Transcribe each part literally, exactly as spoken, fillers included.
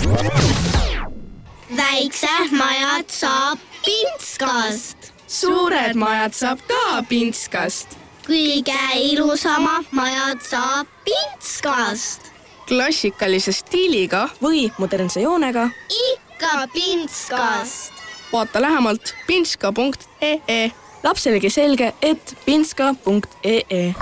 Väiksed majad saab Pintskast. Suured majad saab ka Pintskast. Kõige ilusama majad saab Pintskast. Klassikalise stiiliga või modernse joonega ikka Pintskast. Vaata lähemalt pintska punkt ee. Lapselegi selge, et pintska punkt ee.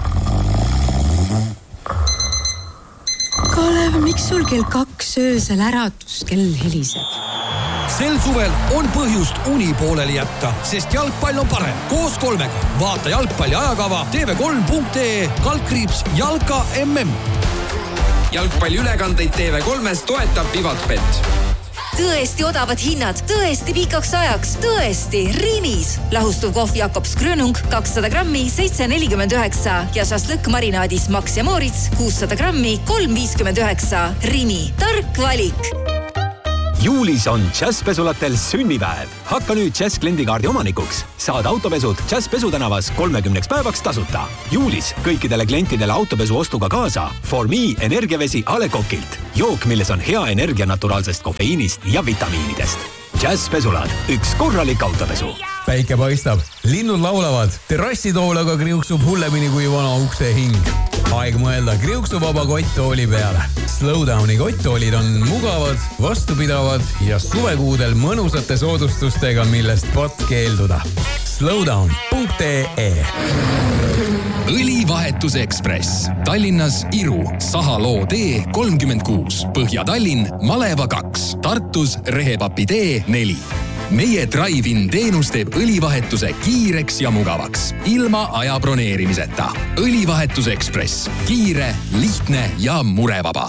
Kalev, miks sul kell kaks öösel äratuskell heliseb? Sel suvel on põhjust uni pooleli jätta, sest jalgpall on parem. Koos kolmega. Vaata jalgpalli ajakava T V kolm punkt ee, kaldkriips Jalka M M. Jalgpalli ülekandeid T V kolmes toetab Vivatbet. Tõesti odavad hinnad, tõesti pikaks ajaks, tõesti Rimis. Lahustuv kohv Jakobs Grönung kakssada grammi seitse nelikümmend üheksa ja šašlõkk marinaadis Max ja Moritz kuussada grammi kolm viiskümmend üheksa. Rimi, tark valik. Juulis on Jazzpesulatel sünnipäev. Hakka nüüd Jazz kliendikaardi omanikuks. Saad autopesud Jazz Pesutänavas kolmekümneks päevaks tasuta. Juulis kõikidele klientidele autopesu ostuga kaasa For Me energiavesi A Le Coqilt. Jook, milles on hea energia naturaalsest kofeiinist ja vitamiinidest. Jazz Pesulad, üks korralik autopesu. Päike paistab, linnud laulavad, terrassitoolaga kriuksub hullemini kui vana ukse hing. Aeg mõelda kriuksuvaba kotttooli peale. Slowdowni kotttoolid on mugavad, vastupidavad ja suvekuudel mõnusate soodustustega, millest pot keelduda. slowdown punkt ee. Õlivahetuse Ekspress. Tallinnas Iru, Sahaloo tee kolmkümmend kuus. Põhja-Tallinn, Maleva kaks. Tartus Rehepapi tee neli. Meie Drive-in teenus teeb õlivahetuse kiireks ja mugavaks, ilma aja broneerimiseta. Õlivahetuse Ekspress. Kiire, lihtne ja murevaba.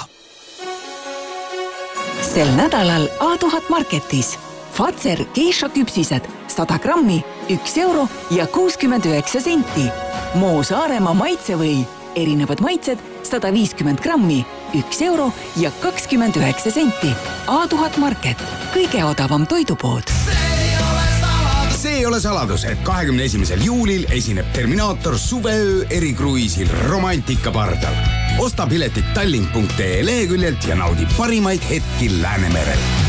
Sel nädalal A tuhat Marketis. Fazer Geisha küpsised sada grammi, üks euro ja kuuskümmend üheksa senti. Moo Saaremaa maitsevõi, erinevad maitsed sada viiskümmend grammi, üks euro ja kakskümmend üheksa senti. A tuhat Market, kõige odavam toidupood. See ei ole saladus, et kahekümne esimesel juulil esineb Terminaator suveöö erikruiisil Romantika pardal. Osta piletid tallink punkt ee leheküljelt ja naudi parimaid hetki Läänemerel.